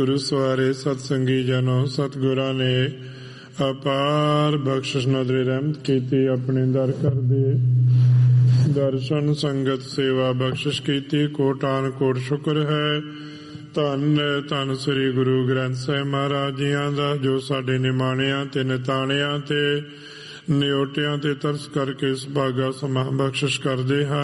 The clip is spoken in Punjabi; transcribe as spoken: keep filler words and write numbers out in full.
ਗੁਰੂ ਸਵਾਰੇ ਸਤਸੰਗੀ ਜਨੋ, ਸਤਿਗੁਰਾਂ ਨੇ ਅਪਾਰ ਬਖਸ਼ਿਸ਼ ਨਦਰੇ ਰਹਿਮਤ ਕੀਤੀ। ਆਪਣੇ ਦਰ ਕਰਦੇ ਦਰਸ਼ਨ ਸੰਗਤ ਸੇਵਾ ਬਖਸ਼ਿਸ਼ ਕੀਤੀ। ਕੋਟਾਨ ਕੋਟ ਸ਼ੁਕਰ ਹੈ। ਧੰਨ ਧੰਨ ਸ੍ਰੀ ਗੁਰੂ ਗ੍ਰੰਥ ਸਾਹਿਬ ਮਹਾਰਾਜ ਜੀਆਂ ਦਾ, ਜੋ ਸਾਡੇ ਨਿਮਾਣਿਆਂ ਤੇ ਨਿਤਾਣਿਆਂ ਤੇ ਨਿਓਟਿਆਂ ਤੇ ਤਰਸ ਕਰਕੇ ਸੁਭਾਗਾ ਸਮਾਂ ਬਖਸ਼ਿਸ਼ ਕਰਦੇ ਹਨ।